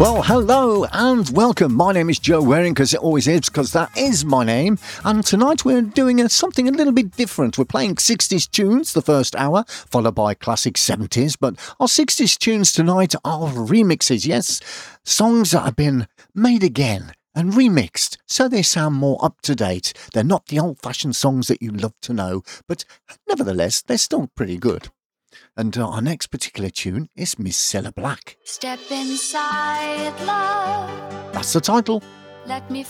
Well, hello and welcome. My name is Joe Waring, because it always is, because that is my name. And tonight we're doing something a little bit different. We're playing 60s tunes the first hour, followed by classic 70s. But our 60s tunes tonight are remixes, yes. Songs that have been made again and remixed, so they sound more up to date. They're not the old-fashioned songs that you love to know, but nevertheless, they're still pretty good. And our next particular tune is Miss Cilla Black. Step inside, love. That's the title. Let me